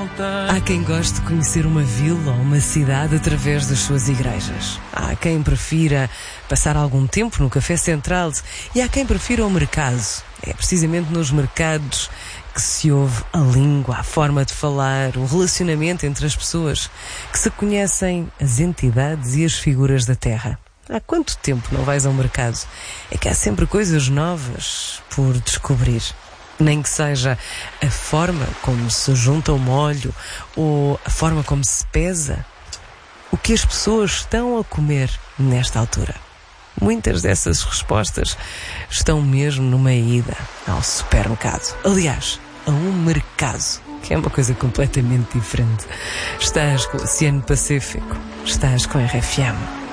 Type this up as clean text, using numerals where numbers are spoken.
Há quem goste de conhecer uma vila ou uma cidade através das suas igrejas. Há quem prefira passar algum tempo no Café Central e há quem prefira o mercado. É precisamente nos mercados que se ouve a língua, a forma de falar, o relacionamento entre as pessoas, que se conhecem as entidades e as figuras da terra. Há quanto tempo não vais ao mercado? É que há sempre coisas novas por descobrir. Nem que seja a forma como se junta o molho ou a forma como se pesa. O que as pessoas estão a comer nesta altura? Muitas dessas respostas estão mesmo numa ida ao supermercado. Aliás, a um mercado, que é uma coisa completamente diferente. Estás com o Oceano Pacífico. Estás com a RFM.